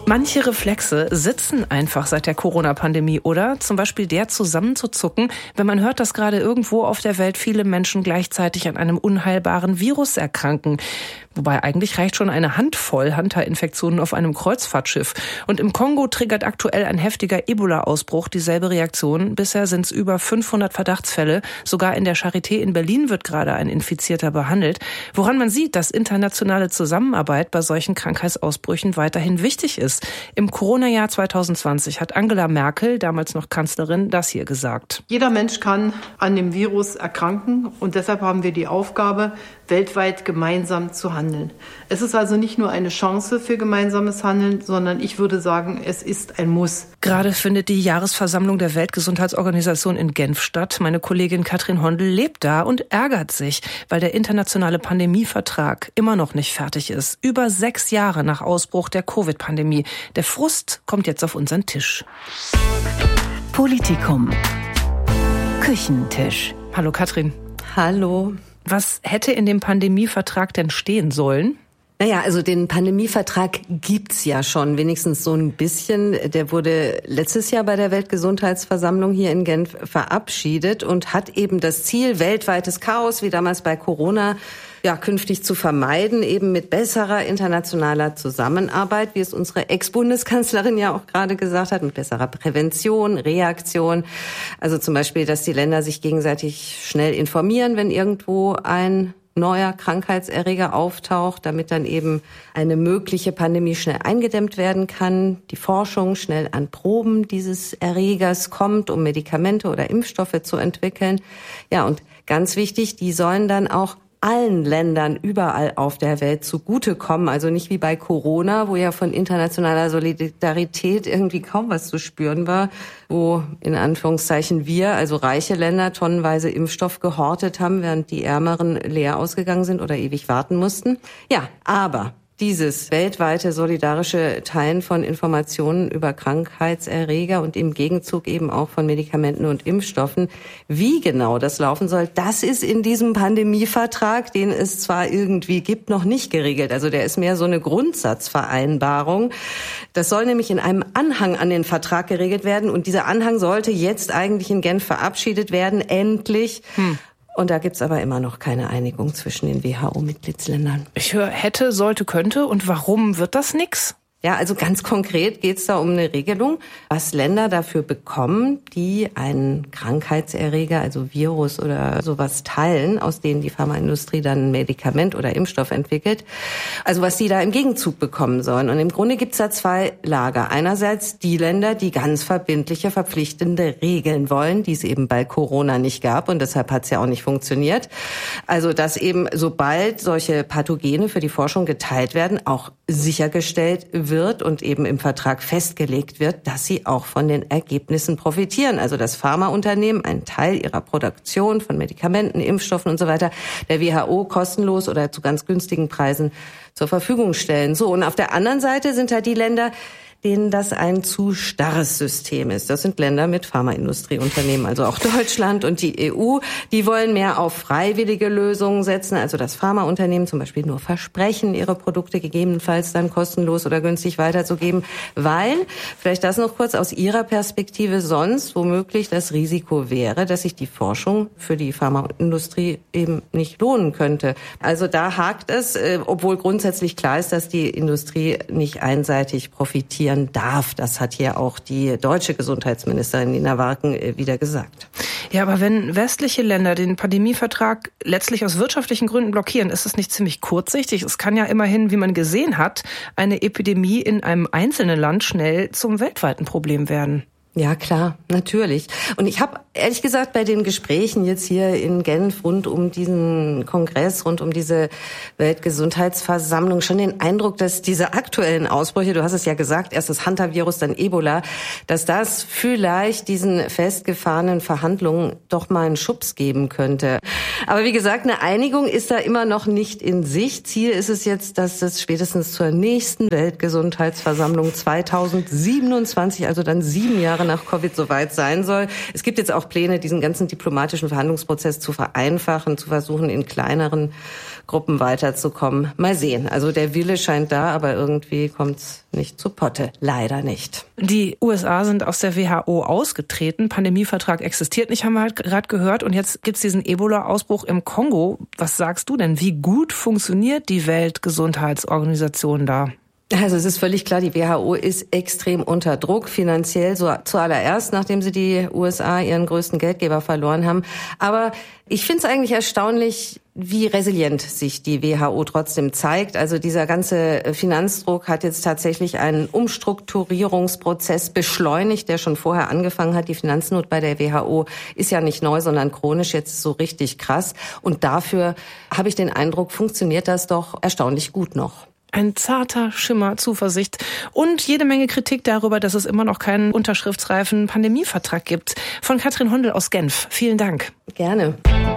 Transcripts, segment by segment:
Manche Reflexe sitzen einfach seit der Corona-Pandemie, oder? Zum Beispiel der zusammenzuzucken, wenn man hört, dass gerade irgendwo auf der Welt viele Menschen gleichzeitig an einem unheilbaren Virus erkranken. Wobei eigentlich reicht schon eine Handvoll Hunter-Infektionen auf einem Kreuzfahrtschiff. Und im Kongo triggert aktuell ein heftiger Ebola-Ausbruch dieselbe Reaktion. Bisher sind es über 500 Verdachtsfälle. Sogar in der Charité in Berlin wird gerade ein Infizierter behandelt. Woran man sieht, dass internationale Zusammenarbeit bei solchen Krankheitsausbrüchen weiterhin wichtig ist. Im Corona-Jahr 2020 hat Angela Merkel, damals noch Kanzlerin, das hier gesagt. Jeder Mensch kann an dem Virus erkranken und deshalb haben wir die Aufgabe, weltweit gemeinsam zu handeln. Es ist also nicht nur eine Chance für gemeinsames Handeln, sondern ich würde sagen, es ist ein Muss. Gerade findet die Jahresversammlung der Weltgesundheitsorganisation in Genf statt. Meine Kollegin Katrin Hondel lebt da und ärgert sich, weil der internationale Pandemievertrag immer noch nicht fertig ist. Über 6 Jahre nach Ausbruch der Covid-Pandemie. Der Frust kommt jetzt auf unseren Tisch. Politikum. Küchentisch. Hallo Katrin. Hallo. Was hätte in dem Pandemievertrag denn stehen sollen? Naja, also den Pandemievertrag gibt's ja schon, wenigstens so ein bisschen. Der wurde letztes Jahr bei der Weltgesundheitsversammlung hier in Genf verabschiedet und hat eben das Ziel, weltweites Chaos, wie damals bei Corona, künftig zu vermeiden, eben mit besserer internationaler Zusammenarbeit, wie es unsere Ex-Bundeskanzlerin ja auch gerade gesagt hat, mit besserer Prävention, Reaktion. Also zum Beispiel, dass die Länder sich gegenseitig schnell informieren, wenn irgendwo ein neuer Krankheitserreger auftaucht, damit dann eben eine mögliche Pandemie schnell eingedämmt werden kann, die Forschung schnell an Proben dieses Erregers kommt, um Medikamente oder Impfstoffe zu entwickeln. Ja, und ganz wichtig, die sollen dann auch allen Ländern überall auf der Welt zugutekommen. Also nicht wie bei Corona, wo ja von internationaler Solidarität irgendwie kaum was zu spüren war, wo in Anführungszeichen wir, also reiche Länder, tonnenweise Impfstoff gehortet haben, während die Ärmeren leer ausgegangen sind oder ewig warten mussten. Ja, aber dieses weltweite solidarische Teilen von Informationen über Krankheitserreger und im Gegenzug eben auch von Medikamenten und Impfstoffen, wie genau das laufen soll, das ist in diesem Pandemievertrag, den es zwar irgendwie gibt, noch nicht geregelt. Also der ist mehr so eine Grundsatzvereinbarung. Das soll nämlich in einem Anhang an den Vertrag geregelt werden und dieser Anhang sollte jetzt eigentlich in Genf verabschiedet werden, endlich. Und da gibt's aber immer noch keine Einigung zwischen den WHO-Mitgliedsländern. Ich höre hätte, sollte, könnte. Und warum wird das nix? Ja, also ganz konkret geht's da um eine Regelung, was Länder dafür bekommen, die einen Krankheitserreger, also Virus oder sowas teilen, aus denen die Pharmaindustrie dann ein Medikament oder Impfstoff entwickelt. Also was die da im Gegenzug bekommen sollen. Und im Grunde gibt's da 2 Lager. Einerseits die Länder, die ganz verbindliche, verpflichtende Regeln wollen, die es eben bei Corona nicht gab. Und deshalb hat's ja auch nicht funktioniert. Also dass eben sobald solche Pathogene für die Forschung geteilt werden, auch sichergestellt wird und eben im Vertrag festgelegt wird, dass sie auch von den Ergebnissen profitieren. Also dass Pharmaunternehmen einen Teil ihrer Produktion von Medikamenten, Impfstoffen und so weiter der WHO kostenlos oder zu ganz günstigen Preisen zur Verfügung stellen. So, und auf der anderen Seite sind halt die Länder, denen das ein zu starres System ist. Das sind Länder mit Pharmaindustrieunternehmen, also auch Deutschland und die EU. Die wollen mehr auf freiwillige Lösungen setzen, also dass Pharmaunternehmen zum Beispiel nur versprechen, ihre Produkte gegebenenfalls dann kostenlos oder günstig weiterzugeben, weil, vielleicht das noch kurz aus ihrer Perspektive, sonst womöglich das Risiko wäre, dass sich die Forschung für die Pharmaindustrie eben nicht lohnen könnte. Also da hakt es, obwohl grundsätzlich klar ist, dass die Industrie nicht einseitig profitieren darf. Das hat hier auch die deutsche Gesundheitsministerin Nina Warken wieder gesagt. Ja, aber wenn westliche Länder den Pandemievertrag letztlich aus wirtschaftlichen Gründen blockieren, ist es nicht ziemlich kurzsichtig? Es kann ja immerhin, wie man gesehen hat, eine Epidemie in einem einzelnen Land schnell zum weltweiten Problem werden. Ja, klar, natürlich. Und ich habe ehrlich gesagt bei den Gesprächen jetzt hier in Genf rund um diesen Kongress, rund um diese Weltgesundheitsversammlung schon den Eindruck, dass diese aktuellen Ausbrüche, du hast es ja gesagt, erst das Hunter-Virus, dann Ebola, dass das vielleicht diesen festgefahrenen Verhandlungen doch mal einen Schubs geben könnte. Aber wie gesagt, eine Einigung ist da immer noch nicht in Sicht. Ziel ist es jetzt, dass es spätestens zur nächsten Weltgesundheitsversammlung 2027, also dann 7 Jahre nach Covid soweit sein soll. Es gibt jetzt auch Pläne, diesen ganzen diplomatischen Verhandlungsprozess zu vereinfachen, zu versuchen, in kleineren Gruppen weiterzukommen. Mal sehen. Also der Wille scheint da, aber irgendwie kommt's nicht zu Potte. Leider nicht. Die USA sind aus der WHO ausgetreten. Pandemievertrag existiert nicht, haben wir halt gerade gehört. Und jetzt gibt's diesen Ebola-Ausbruch im Kongo. Was sagst du denn? Wie gut funktioniert die Weltgesundheitsorganisation da? Also es ist völlig klar, die WHO ist extrem unter Druck, finanziell so zuallererst, nachdem sie die USA ihren größten Geldgeber verloren haben. Aber ich finde es eigentlich erstaunlich, wie resilient sich die WHO trotzdem zeigt. Also dieser ganze Finanzdruck hat jetzt tatsächlich einen Umstrukturierungsprozess beschleunigt, der schon vorher angefangen hat. Die Finanznot bei der WHO ist ja nicht neu, sondern chronisch jetzt so richtig krass. Und dafür habe ich den Eindruck, funktioniert das doch erstaunlich gut noch. Ein zarter Schimmer Zuversicht und jede Menge Kritik darüber, dass es immer noch keinen unterschriftsreifen Pandemievertrag gibt. Von Katrin Hondel aus Genf. Vielen Dank. Gerne.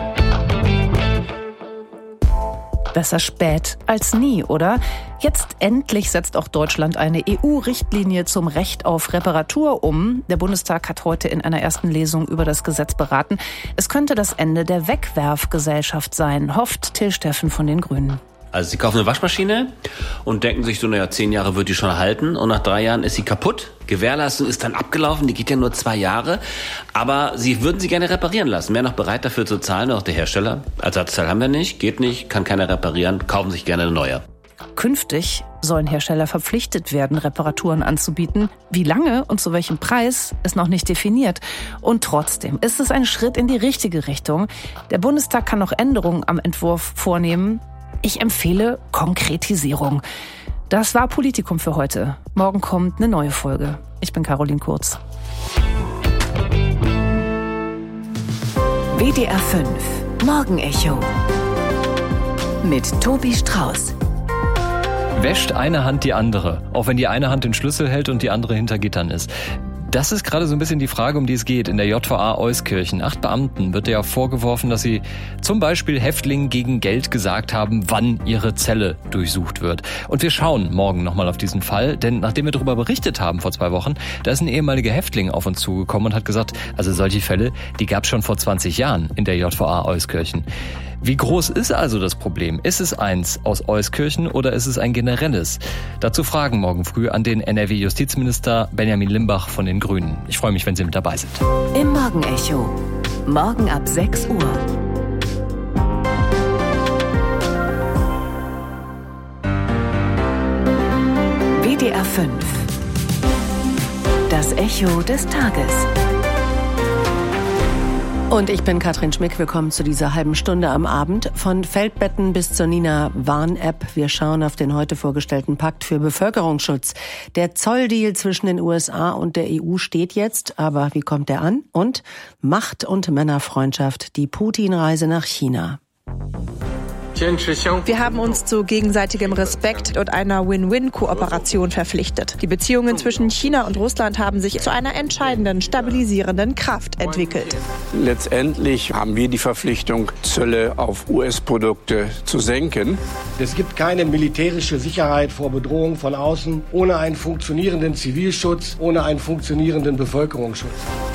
Besser spät als nie, oder? Jetzt endlich setzt auch Deutschland eine EU-Richtlinie zum Recht auf Reparatur um. Der Bundestag hat heute in einer ersten Lesung über das Gesetz beraten. Es könnte das Ende der Wegwerfgesellschaft sein, hofft Till Steffen von den Grünen. Also sie kaufen eine Waschmaschine und denken sich so, 10 Jahre wird die schon halten und nach 3 Jahren ist sie kaputt. Gewährleistung ist dann abgelaufen, die geht ja nur 2 Jahre. Aber sie würden sie gerne reparieren lassen. Wären noch bereit dafür zu zahlen, auch der Hersteller. Ersatzteil haben wir nicht, geht nicht, kann keiner reparieren, kaufen sich gerne eine neue. Künftig sollen Hersteller verpflichtet werden, Reparaturen anzubieten. Wie lange und zu welchem Preis ist noch nicht definiert. Und trotzdem ist es ein Schritt in die richtige Richtung. Der Bundestag kann noch Änderungen am Entwurf vornehmen. Ich empfehle Konkretisierung. Das war Politikum für heute. Morgen kommt eine neue Folge. Ich bin Caroline Kurz. WDR 5 Morgenecho mit Tobi Strauß. Wäscht eine Hand die andere, auch wenn die eine Hand den Schlüssel hält und die andere hinter Gittern ist. Das ist gerade so ein bisschen die Frage, um die es geht. In der JVA Euskirchen. 8 Beamten wird ja vorgeworfen, dass sie zum Beispiel Häftlingen gegen Geld gesagt haben, wann ihre Zelle durchsucht wird. Und wir schauen morgen nochmal auf diesen Fall, denn nachdem wir darüber berichtet haben vor 2 Wochen, da ist ein ehemaliger Häftling auf uns zugekommen und hat gesagt, also solche Fälle, die gab es schon vor 20 Jahren in der JVA Euskirchen. Wie groß ist also das Problem? Ist es eins aus Euskirchen oder ist es ein generelles? Dazu Fragen morgen früh an den NRW-Justizminister Benjamin Limbach von den Grünen. Ich freue mich, wenn Sie mit dabei sind. Im Morgenecho. Morgen ab 6 Uhr. WDR 5. Das Echo des Tages. Und ich bin Katrin Schmick. Willkommen zu dieser halben Stunde am Abend. Von Feldbetten bis zur Nina-Warn-App. Wir schauen auf den heute vorgestellten Pakt für Bevölkerungsschutz. Der Zolldeal zwischen den USA und der EU steht jetzt. Aber wie kommt der an? Und Macht- und Männerfreundschaft. Die Putin-Reise nach China. Wir haben uns zu gegenseitigem Respekt und einer Win-Win-Kooperation verpflichtet. Die Beziehungen zwischen China und Russland haben sich zu einer entscheidenden, stabilisierenden Kraft entwickelt. Letztendlich haben wir die Verpflichtung, Zölle auf US-Produkte zu senken. Es gibt keine militärische Sicherheit vor Bedrohung von außen ohne einen funktionierenden Zivilschutz, ohne einen funktionierenden Bevölkerungsschutz.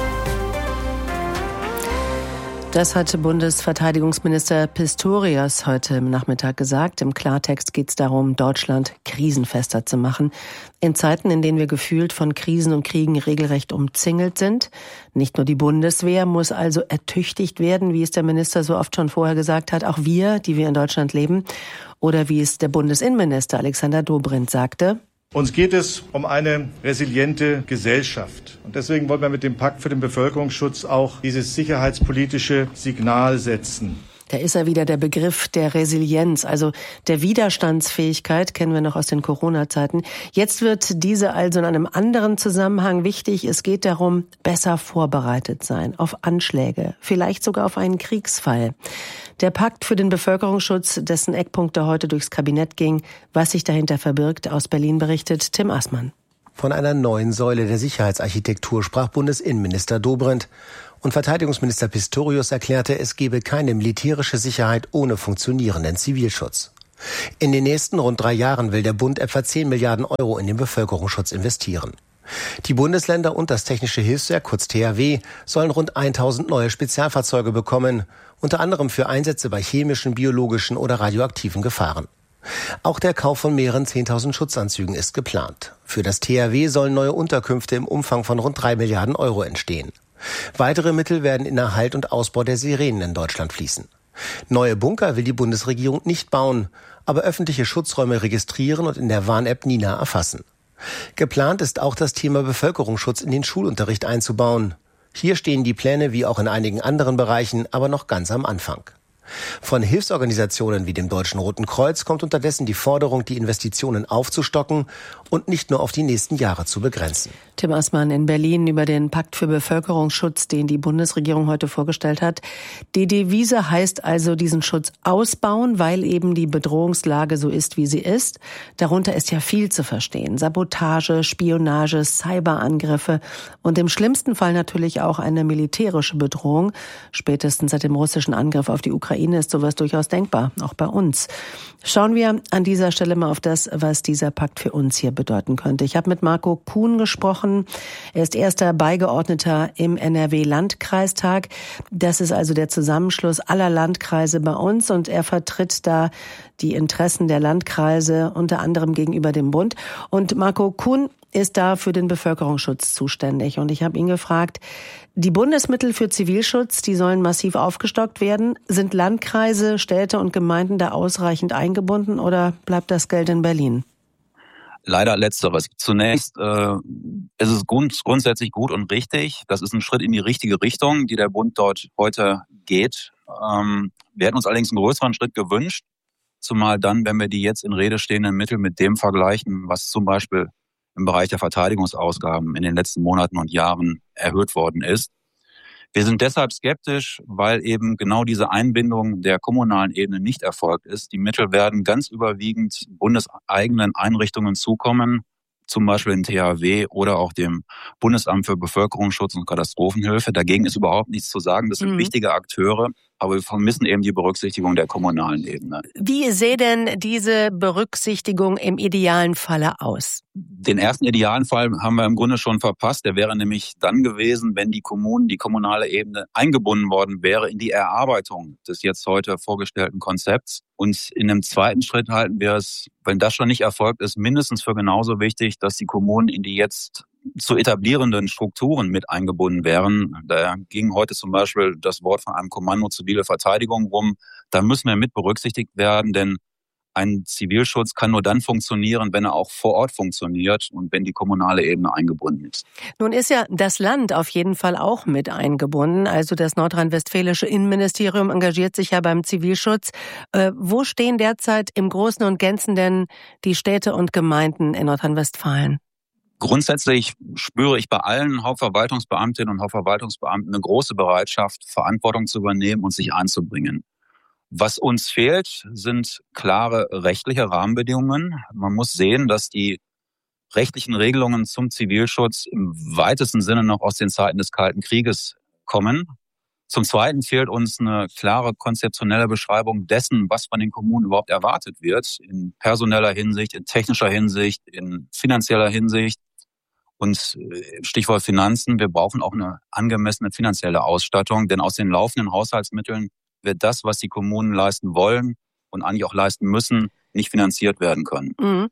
Das hat Bundesverteidigungsminister Pistorius heute Nachmittag gesagt. Im Klartext geht es darum, Deutschland krisenfester zu machen. In Zeiten, in denen wir gefühlt von Krisen und Kriegen regelrecht umzingelt sind. Nicht nur die Bundeswehr muss also ertüchtigt werden, wie es der Minister so oft schon vorher gesagt hat. Auch wir, die wir in Deutschland leben. Oder wie es der Bundesinnenminister Alexander Dobrindt sagte. Uns geht es um eine resiliente Gesellschaft. Und deswegen wollen wir mit dem Pakt für den Bevölkerungsschutz auch dieses sicherheitspolitische Signal setzen. Da ist er wieder, der Begriff der Resilienz, also der Widerstandsfähigkeit, kennen wir noch aus den Corona-Zeiten. Jetzt wird diese also in einem anderen Zusammenhang wichtig. Es geht darum, besser vorbereitet sein auf Anschläge, vielleicht sogar auf einen Kriegsfall. Der Pakt für den Bevölkerungsschutz, dessen Eckpunkte heute durchs Kabinett ging, was sich dahinter verbirgt, aus Berlin berichtet Tim Assmann. Von einer neuen Säule der Sicherheitsarchitektur sprach Bundesinnenminister Dobrindt. Und Verteidigungsminister Pistorius erklärte, es gebe keine militärische Sicherheit ohne funktionierenden Zivilschutz. In den nächsten rund 3 Jahren will der Bund etwa 10 Milliarden Euro in den Bevölkerungsschutz investieren. Die Bundesländer und das Technische Hilfswerk, kurz THW, sollen rund 1000 neue Spezialfahrzeuge bekommen, unter anderem für Einsätze bei chemischen, biologischen oder radioaktiven Gefahren. Auch der Kauf von mehreren 10.000 Schutzanzügen ist geplant. Für das THW sollen neue Unterkünfte im Umfang von rund 3 Milliarden Euro entstehen. Weitere Mittel werden in Erhalt und Ausbau der Sirenen in Deutschland fließen. Neue Bunker will die Bundesregierung nicht bauen, aber öffentliche Schutzräume registrieren und in der Warn-App Nina erfassen. Geplant ist auch das Thema Bevölkerungsschutz in den Schulunterricht einzubauen. Hier stehen die Pläne wie auch in einigen anderen Bereichen aber noch ganz am Anfang. Von Hilfsorganisationen wie dem Deutschen Roten Kreuz kommt unterdessen die Forderung, die Investitionen aufzustocken und nicht nur auf die nächsten Jahre zu begrenzen. Tim Assmann in Berlin über den Pakt für Bevölkerungsschutz, den die Bundesregierung heute vorgestellt hat. Die Devise heißt also, diesen Schutz ausbauen, weil eben die Bedrohungslage so ist, wie sie ist. Darunter ist ja viel zu verstehen. Sabotage, Spionage, Cyberangriffe und im schlimmsten Fall natürlich auch eine militärische Bedrohung. Spätestens seit dem russischen Angriff auf die Ukraine ist sowas durchaus denkbar, auch bei uns. Schauen wir an dieser Stelle mal auf das, was dieser Pakt für uns hier bedeuten könnte. Ich habe mit Marco Kuhn gesprochen. Er ist erster Beigeordneter im NRW-Landkreistag. Das ist also der Zusammenschluss aller Landkreise bei uns und er vertritt da die Interessen der Landkreise, unter anderem gegenüber dem Bund. Und Marco Kuhn ist da für den Bevölkerungsschutz zuständig. Und ich habe ihn gefragt, die Bundesmittel für Zivilschutz, die sollen massiv aufgestockt werden. Sind Landkreise, Städte und Gemeinden da ausreichend eingebunden oder bleibt das Geld in Berlin? Leider Letzteres. Zunächst ist es grundsätzlich gut und richtig. Das ist ein Schritt in die richtige Richtung, die der Bund dort heute geht. Wir hätten uns allerdings einen größeren Schritt gewünscht, zumal dann, wenn wir die jetzt in Rede stehenden Mittel mit dem vergleichen, was zum Beispiel im Bereich der Verteidigungsausgaben in den letzten Monaten und Jahren erhöht worden ist. Wir sind deshalb skeptisch, weil eben genau diese Einbindung der kommunalen Ebene nicht erfolgt ist. Die Mittel werden ganz überwiegend bundeseigenen Einrichtungen zukommen, zum Beispiel dem THW oder auch dem Bundesamt für Bevölkerungsschutz und Katastrophenhilfe. Dagegen ist überhaupt nichts zu sagen. Das sind wichtige Akteure, aber wir vermissen eben die Berücksichtigung der kommunalen Ebene. Wie sähe denn diese Berücksichtigung im idealen Falle aus? Den ersten idealen Fall haben wir im Grunde schon verpasst. Der wäre nämlich dann gewesen, wenn die kommunale Ebene eingebunden worden wäre in die Erarbeitung des jetzt heute vorgestellten Konzepts. Und in einem zweiten Schritt halten wir es, wenn das schon nicht erfolgt ist, mindestens für genauso wichtig, dass die Kommunen in die jetzt zu etablierenden Strukturen mit eingebunden wären. Da ging heute zum Beispiel das Wort von einem Kommando zivile Verteidigung rum. Da müssen wir mit berücksichtigt werden, denn ein Zivilschutz kann nur dann funktionieren, wenn er auch vor Ort funktioniert und wenn die kommunale Ebene eingebunden ist. Nun ist ja das Land auf jeden Fall auch mit eingebunden. Also das nordrhein-westfälische Innenministerium engagiert sich ja beim Zivilschutz. Wo stehen derzeit im Großen und Ganzen denn die Städte und Gemeinden in Nordrhein-Westfalen? Grundsätzlich spüre ich bei allen Hauptverwaltungsbeamtinnen und Hauptverwaltungsbeamten eine große Bereitschaft, Verantwortung zu übernehmen und sich einzubringen. Was uns fehlt, sind klare rechtliche Rahmenbedingungen. Man muss sehen, dass die rechtlichen Regelungen zum Zivilschutz im weitesten Sinne noch aus den Zeiten des Kalten Krieges kommen. Zum Zweiten fehlt uns eine klare konzeptionelle Beschreibung dessen, was von den Kommunen überhaupt erwartet wird, in personeller Hinsicht, in technischer Hinsicht, in finanzieller Hinsicht. Und Stichwort Finanzen, wir brauchen auch eine angemessene finanzielle Ausstattung, denn aus den laufenden Haushaltsmitteln wird das, was die Kommunen leisten wollen und eigentlich auch leisten müssen, nicht finanziert werden können.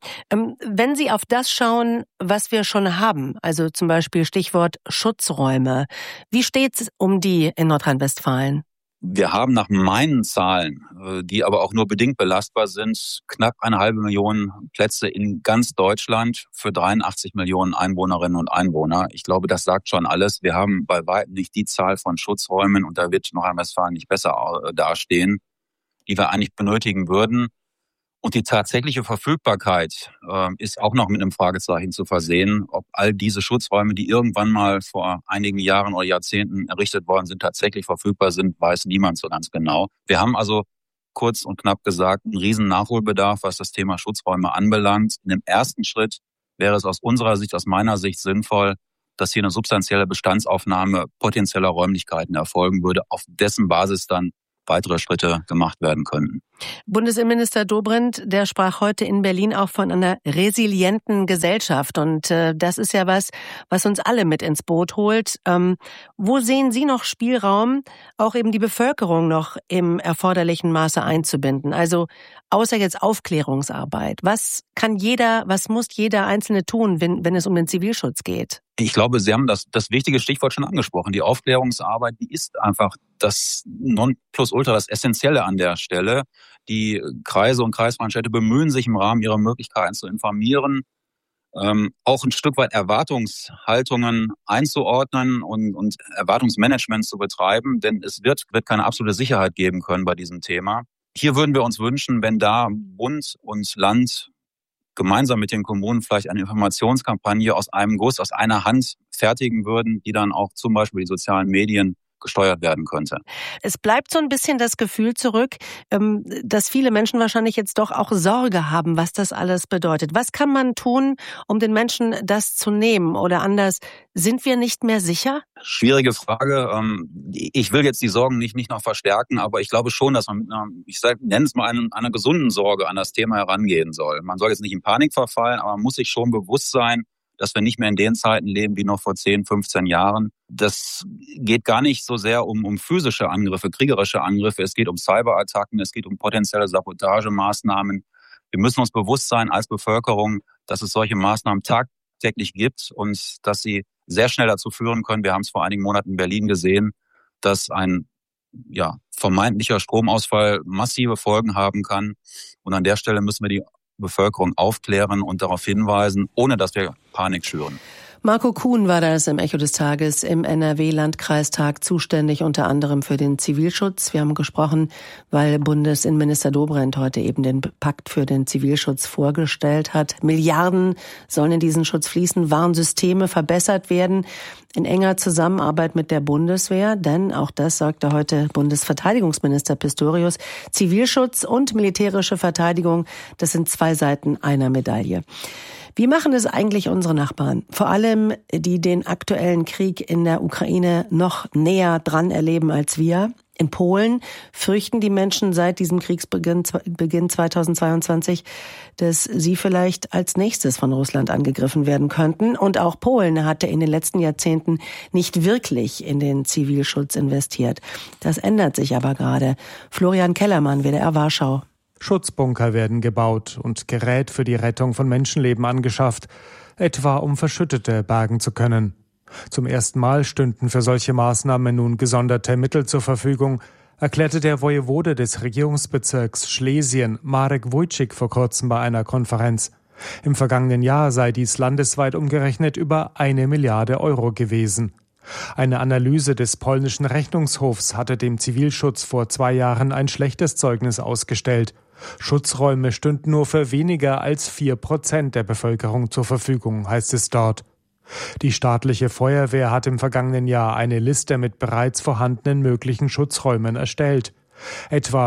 Wenn Sie auf das schauen, was wir schon haben, also zum Beispiel Stichwort Schutzräume, wie steht es um die in Nordrhein-Westfalen? Wir haben nach meinen Zahlen, die aber auch nur bedingt belastbar sind, knapp 1,5 Millionen Plätze in ganz Deutschland für 83 Millionen Einwohnerinnen und Einwohner. Ich glaube, das sagt schon alles. Wir haben bei weitem nicht die Zahl von Schutzräumen, und da wird Nordrhein-Westfalen nicht besser dastehen, die wir eigentlich benötigen würden. Und die tatsächliche Verfügbarkeit ist auch noch mit einem Fragezeichen zu versehen. Ob all diese Schutzräume, die irgendwann mal vor einigen Jahren oder Jahrzehnten errichtet worden sind, tatsächlich verfügbar sind, weiß niemand so ganz genau. Wir haben also kurz und knapp gesagt einen riesen Nachholbedarf, was das Thema Schutzräume anbelangt. In dem ersten Schritt wäre es aus unserer Sicht, aus meiner Sicht sinnvoll, dass hier eine substanzielle Bestandsaufnahme potenzieller Räumlichkeiten erfolgen würde, auf dessen Basis dann weitere Schritte gemacht werden könnten. Bundesinnenminister Dobrindt, der sprach heute in Berlin auch von einer resilienten Gesellschaft. Und das ist ja was uns alle mit ins Boot holt. Wo sehen Sie noch Spielraum, auch eben die Bevölkerung noch im erforderlichen Maße einzubinden? Also außer jetzt Aufklärungsarbeit. Was muss jeder Einzelne tun, wenn es um den Zivilschutz geht? Ich glaube, Sie haben das wichtige Stichwort schon angesprochen. Die Aufklärungsarbeit, die ist einfach das Nonplusultra, das Essentielle an der Stelle. Die Kreise und Kreisverbandstädte bemühen sich im Rahmen ihrer Möglichkeiten zu informieren, auch ein Stück weit Erwartungshaltungen einzuordnen und Erwartungsmanagement zu betreiben, denn es wird keine absolute Sicherheit geben können bei diesem Thema. Hier würden wir uns wünschen, wenn da Bund und Land gemeinsam mit den Kommunen vielleicht eine Informationskampagne aus einem Guss, aus einer Hand fertigen würden, die dann auch zum Beispiel die sozialen Medien gesteuert werden könnte. Es bleibt so ein bisschen das Gefühl zurück, dass viele Menschen wahrscheinlich jetzt doch auch Sorge haben, was das alles bedeutet. Was kann man tun, um den Menschen das zu nehmen? Oder anders, sind wir nicht mehr sicher? Schwierige Frage. Ich will jetzt die Sorgen nicht noch verstärken, aber ich glaube schon, dass man mit nenne es mal einer gesunden Sorge an das Thema herangehen soll. Man soll jetzt nicht in Panik verfallen, aber man muss sich schon bewusst sein, dass wir nicht mehr in den Zeiten leben wie noch vor 10, 15 Jahren. Das geht gar nicht so sehr um physische Angriffe, kriegerische Angriffe. Es geht um Cyberattacken, es geht um potenzielle Sabotagemaßnahmen. Wir müssen uns bewusst sein als Bevölkerung, dass es solche Maßnahmen tagtäglich gibt und dass sie sehr schnell dazu führen können. Wir haben es vor einigen Monaten in Berlin gesehen, dass ein vermeintlicher Stromausfall massive Folgen haben kann. Und an der Stelle müssen wir die Bevölkerung aufklären und darauf hinweisen, ohne dass wir Panik schüren. Marco Kuhn war das im Echo des Tages im NRW-Landkreistag, zuständig unter anderem für den Zivilschutz. Wir haben gesprochen, weil Bundesinnenminister Dobrindt heute eben den Pakt für den Zivilschutz vorgestellt hat. Milliarden sollen in diesen Schutz fließen, Warnsysteme verbessert werden, in enger Zusammenarbeit mit der Bundeswehr. Denn, auch das sagte heute Bundesverteidigungsminister Pistorius, Zivilschutz und militärische Verteidigung, das sind zwei Seiten einer Medaille. Wie machen es eigentlich unsere Nachbarn? Vor allem, die den aktuellen Krieg in der Ukraine noch näher dran erleben als wir. In Polen fürchten die Menschen seit diesem Kriegsbeginn 2022, dass sie vielleicht als nächstes von Russland angegriffen werden könnten. Und auch Polen hatte in den letzten Jahrzehnten nicht wirklich in den Zivilschutz investiert. Das ändert sich aber gerade. Florian Kellermann, WDR Warschau. Schutzbunker werden gebaut und Gerät für die Rettung von Menschenleben angeschafft, etwa um Verschüttete bergen zu können. Zum ersten Mal stünden für solche Maßnahmen nun gesonderte Mittel zur Verfügung, erklärte der Wojewode des Regierungsbezirks Schlesien, Marek Wójcik, vor kurzem bei einer Konferenz. Im vergangenen Jahr sei dies landesweit umgerechnet über 1 Milliarde Euro gewesen. Eine Analyse des polnischen Rechnungshofs hatte dem Zivilschutz vor 2 Jahren ein schlechtes Zeugnis ausgestellt. Schutzräume stünden nur für weniger als 4% der Bevölkerung zur Verfügung, heißt es dort. Die staatliche Feuerwehr hat im vergangenen Jahr eine Liste mit bereits vorhandenen möglichen Schutzräumen erstellt. Etwa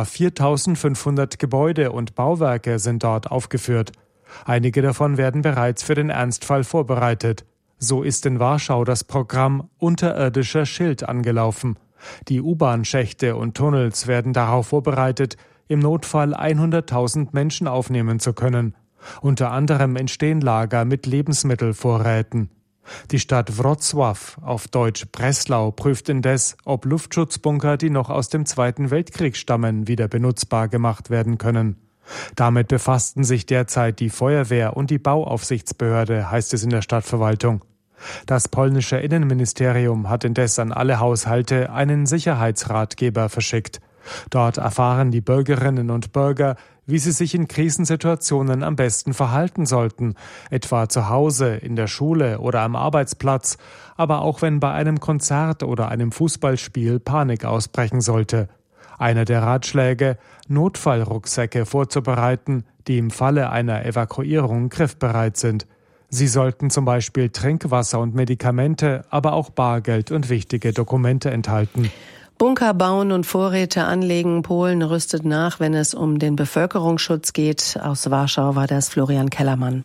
4.500 Gebäude und Bauwerke sind dort aufgeführt. Einige davon werden bereits für den Ernstfall vorbereitet. So ist in Warschau das Programm Unterirdischer Schild angelaufen. Die U-Bahn-Schächte und Tunnels werden darauf vorbereitet, im Notfall 100.000 Menschen aufnehmen zu können. Unter anderem entstehen Lager mit Lebensmittelvorräten. Die Stadt Wrocław, auf Deutsch Breslau, prüft indes, ob Luftschutzbunker, die noch aus dem Zweiten Weltkrieg stammen, wieder benutzbar gemacht werden können. Damit befassten sich derzeit die Feuerwehr und die Bauaufsichtsbehörde, heißt es in der Stadtverwaltung. Das polnische Innenministerium hat indes an alle Haushalte einen Sicherheitsratgeber verschickt. Dort erfahren die Bürgerinnen und Bürger, wie sie sich in Krisensituationen am besten verhalten sollten, etwa zu Hause, in der Schule oder am Arbeitsplatz, aber auch wenn bei einem Konzert oder einem Fußballspiel Panik ausbrechen sollte. Einer der Ratschläge, Notfallrucksäcke vorzubereiten, die im Falle einer Evakuierung griffbereit sind. Sie sollten zum Beispiel Trinkwasser und Medikamente, aber auch Bargeld und wichtige Dokumente enthalten. Bunker bauen und Vorräte anlegen. Polen rüstet nach, wenn es um den Bevölkerungsschutz geht. Aus Warschau war das Florian Kellermann.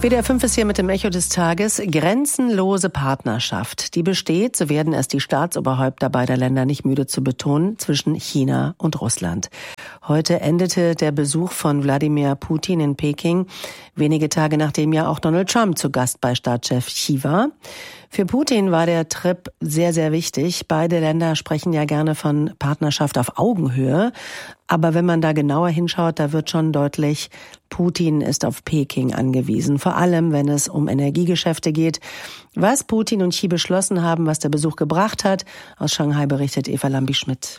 WDR 5 ist hier mit dem Echo des Tages. Grenzenlose Partnerschaft. Die besteht, so werden es die Staatsoberhäupter beider Länder nicht müde zu betonen, zwischen China und Russland. Heute endete der Besuch von Wladimir Putin in Peking, wenige Tage nachdem ja auch Donald Trump zu Gast bei Staatschef Xi war. Für Putin war der Trip sehr, sehr wichtig. Beide Länder sprechen ja gerne von Partnerschaft auf Augenhöhe. Aber wenn man da genauer hinschaut, da wird schon deutlich, Putin ist auf Peking angewiesen. Vor allem, wenn es um Energiegeschäfte geht. Was Putin und Xi beschlossen haben, was der Besuch gebracht hat, aus Shanghai berichtet Eva Lambi-Schmidt.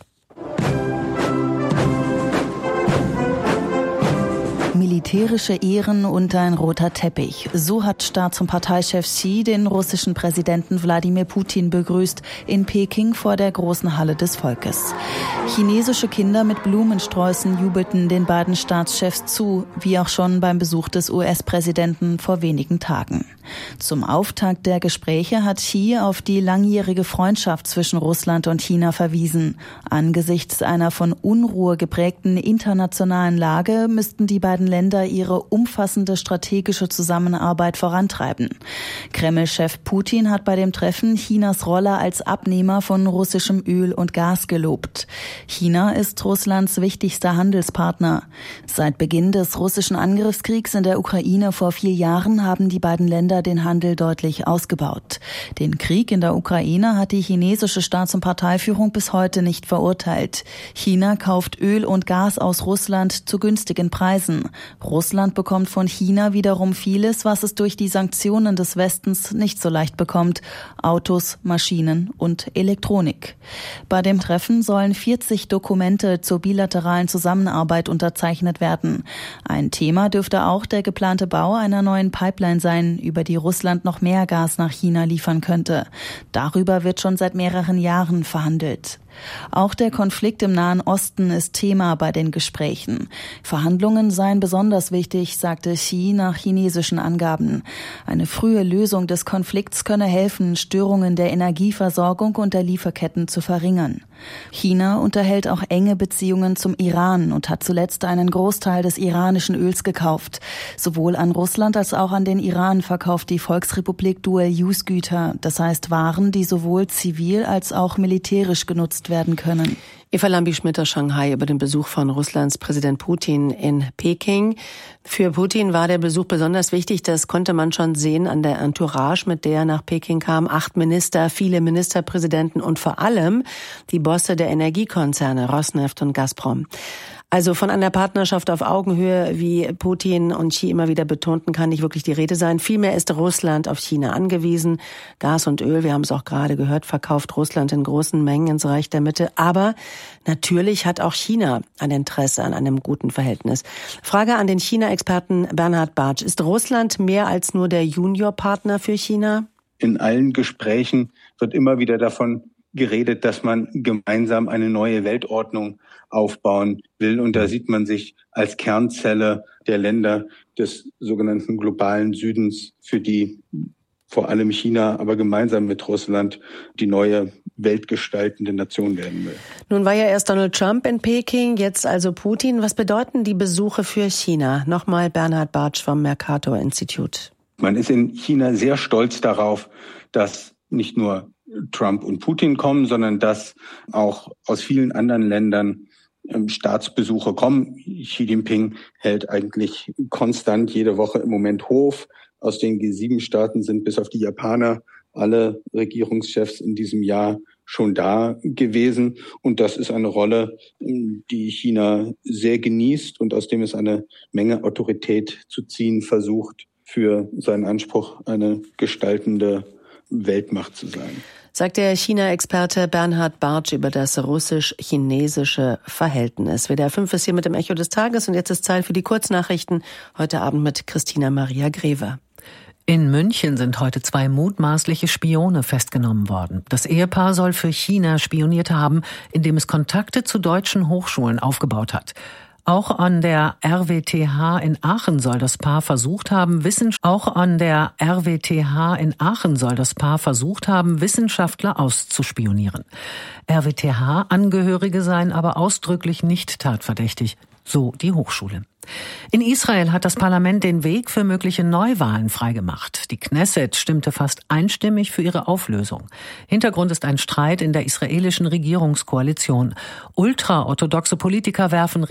Militärische Ehren und ein roter Teppich. So hat Staats- und Parteichef Xi den russischen Präsidenten Wladimir Putin begrüßt in Peking vor der großen Halle des Volkes. Chinesische Kinder mit Blumensträußen jubelten den beiden Staatschefs zu, wie auch schon beim Besuch des US-Präsidenten vor wenigen Tagen. Zum Auftakt der Gespräche hat Xi auf die langjährige Freundschaft zwischen Russland und China verwiesen. Angesichts einer von Unruhe geprägten internationalen Lage müssten die beiden Länder ihre umfassende strategische Zusammenarbeit vorantreiben. Kreml-Chef Putin hat bei dem Treffen Chinas Rolle als Abnehmer von russischem Öl und Gas gelobt. China ist Russlands wichtigster Handelspartner. Seit Beginn des russischen Angriffskriegs in der Ukraine vor 4 Jahren haben die beiden Länder den Handel deutlich ausgebaut. Den Krieg in der Ukraine hat die chinesische Staats- und Parteiführung bis heute nicht verurteilt. China kauft Öl und Gas aus Russland zu günstigen Preisen. Russland bekommt von China wiederum vieles, was es durch die Sanktionen des Westens nicht so leicht bekommt: Autos, Maschinen und Elektronik. Bei dem Treffen sollen 40 Dokumente zur bilateralen Zusammenarbeit unterzeichnet werden. Ein Thema dürfte auch der geplante Bau einer neuen Pipeline sein, über die Russland noch mehr Gas nach China liefern könnte. Darüber wird schon seit mehreren Jahren verhandelt. Auch der Konflikt im Nahen Osten ist Thema bei den Gesprächen. Verhandlungen seien besonders wichtig, sagte Xi nach chinesischen Angaben. Eine frühe Lösung des Konflikts könne helfen, Störungen der Energieversorgung und der Lieferketten zu verringern. China unterhält auch enge Beziehungen zum Iran und hat zuletzt einen Großteil des iranischen Öls gekauft. Sowohl an Russland als auch an den Iran verkauft die Volksrepublik Dual-Use-Güter, das heißt Waren, die sowohl zivil als auch militärisch genutzt werden können. Eva Lambi-Schmidt aus Shanghai über den Besuch von Russlands Präsident Putin in Peking. Für Putin war der Besuch besonders wichtig. Das konnte man schon sehen an der Entourage, mit der er nach Peking kam. 8 Minister, viele Ministerpräsidenten und vor allem die Bosse der Energiekonzerne Rosneft und Gazprom. Also von einer Partnerschaft auf Augenhöhe, wie Putin und Xi immer wieder betonten, kann nicht wirklich die Rede sein. Vielmehr ist Russland auf China angewiesen. Gas und Öl, wir haben es auch gerade gehört, verkauft Russland in großen Mengen ins Reich der Mitte. Aber natürlich hat auch China ein Interesse an einem guten Verhältnis. Frage an den China-Experten Bernhard Bartsch. Ist Russland mehr als nur der Juniorpartner für China? In allen Gesprächen wird immer wieder davon geredet, dass man gemeinsam eine neue Weltordnung aufbauen will. Und da sieht man sich als Kernzelle der Länder des sogenannten globalen Südens, für die vor allem China, aber gemeinsam mit Russland die neue weltgestaltende Nation werden will. Nun war ja erst Donald Trump in Peking, jetzt also Putin. Was bedeuten die Besuche für China? Nochmal Bernhard Bartsch vom Mercator Institute. Man ist in China sehr stolz darauf, dass nicht nur Trump und Putin kommen, sondern dass auch aus vielen anderen Ländern Staatsbesuche kommen. Xi Jinping hält eigentlich konstant jede Woche im Moment Hof. Aus den G7-Staaten sind bis auf die Japaner alle Regierungschefs in diesem Jahr schon da gewesen. Und das ist eine Rolle, die China sehr genießt und aus dem es eine Menge Autorität zu ziehen versucht, für seinen Anspruch, eine gestaltende Weltmacht zu sein. Sagt der China-Experte Bernhard Bartsch über das russisch-chinesische Verhältnis. WDR 5 ist hier mit dem Echo des Tages und jetzt ist Zeit für die Kurznachrichten. Heute Abend mit Christina Maria Greve. In München sind heute 2 mutmaßliche Spione festgenommen worden. Das Ehepaar soll für China spioniert haben, indem es Kontakte zu deutschen Hochschulen aufgebaut hat. Auch an der RWTH in Aachen soll das Paar versucht haben, Wissenschaftler auszuspionieren. RWTH-Angehörige seien aber ausdrücklich nicht tatverdächtig. So die Hochschule. In Israel hat das Parlament den Weg für mögliche Neuwahlen freigemacht. Die Knesset stimmte fast einstimmig für ihre Auflösung. Hintergrund ist ein Streit in der israelischen Regierungskoalition. Ultraorthodoxe Politiker werfen